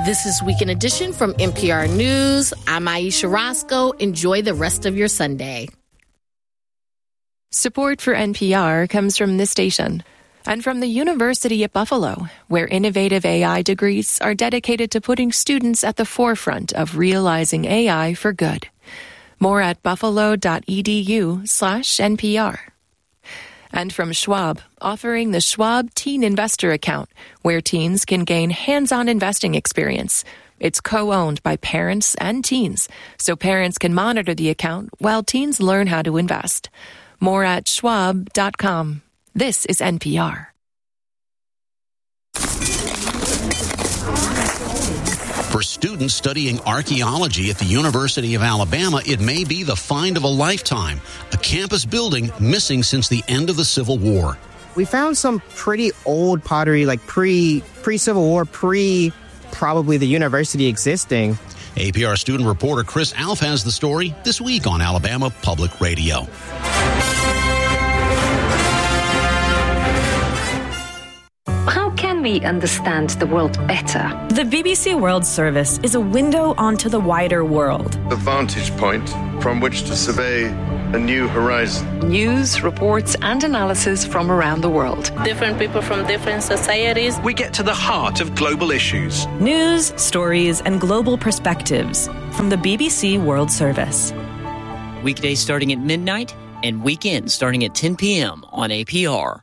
This is Weekend Edition from NPR News. I'm Aisha Roscoe. Enjoy the rest of your Sunday. Support for NPR comes from this station and from the University at Buffalo, where innovative AI degrees are dedicated to putting students at the forefront of realizing AI for good. More at buffalo.edu/NPR. And from Schwab, offering the Schwab Teen Investor Account, where teens can gain hands-on investing experience. It's co-owned by parents and teens, so parents can monitor the account while teens learn how to invest. More at schwab.com. This is NPR. For students studying archaeology at the University of Alabama, it may be the find of a lifetime, a campus building missing since the end of the Civil War. We found some pretty old pottery, like pre-Civil War, probably the university existing. APR student reporter Chris Alf has the story this week on Alabama Public Radio. How can we understand the world better? The BBC World Service is a window onto the wider world. A vantage point from which to survey a new horizon. News, reports, and analysis from around the world. Different people from different societies. We get to the heart of global issues. News, stories, and global perspectives from the BBC World Service. Weekdays starting at midnight and weekends starting at 10 p.m. on APR.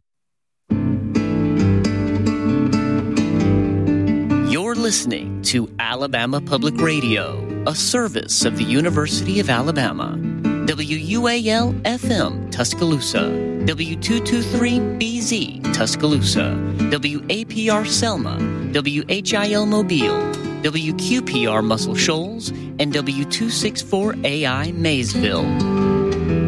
You're listening to Alabama Public Radio, a service of the University of Alabama. WUAL-FM, Tuscaloosa. W223BZ, Tuscaloosa. WAPR Selma. WHIL Mobile. WQPR Muscle Shoals. And W264AI Maysville.